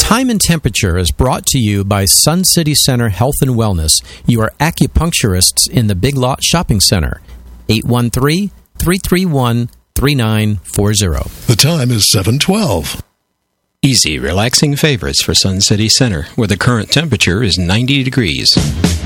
Time and Temperature is brought to you by Sun City Center Health and Wellness, your acupuncturists in the Big Lot Shopping Center. 813-331-3940. The time is 7:12. Easy, relaxing favorites for Sun City Center, where the current temperature is 90 degrees.